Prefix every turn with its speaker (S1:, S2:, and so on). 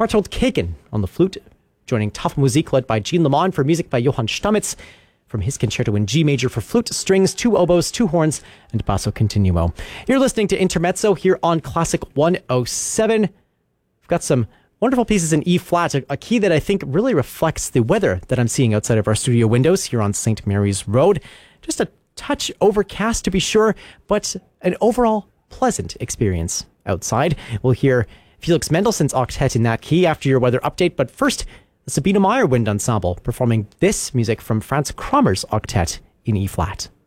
S1: Bartold Kagan on the flute, joining Taf Musik led by Jean Lemon for music by Johann Stamitz from his concerto in G major for flute, strings, 2 oboes, 2 horns, and basso continuo. You're listening to Intermezzo here on Classic 107. We've got some wonderful pieces in E flat, a key that I think really reflects the weather that I'm seeing outside of our studio windows here on St. Mary's Road. Just a touch overcast to be sure, but an overall pleasant experience outside. We'll hear Felix Mendelssohn's octet in that key after your weather update, but first, the Sabine Meyer Wind Ensemble performing this music from Franz Kramer's octet in E flat.